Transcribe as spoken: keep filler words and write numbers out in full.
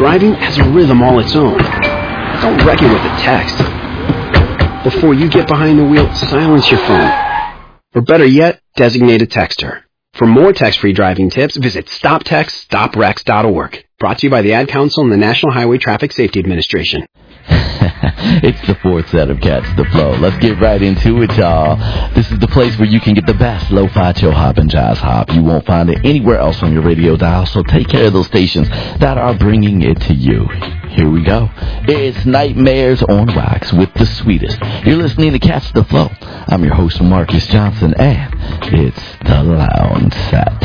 driving has a rhythm all its own. Don't wreck it with a text. Before you get behind the wheel, silence your phone. Or better yet, designate a texter. For more text-free driving tips, visit stop text stop wrecks dot org. Brought to you by the Ad Council and the National Highway Traffic Safety Administration. It's the fourth set of Catch the Flow. Let's get right into it, y'all. This is the place where you can get the best lo-fi chill hop and jazz hop. You won't find it anywhere else on your radio dial, so take care of those stations that are bringing it to you. Here we go. It's Nightmares on Wax with the sweetest. You're listening to Catch the Flow. I'm your host, Marcus Johnson, and it's the Lounge Set.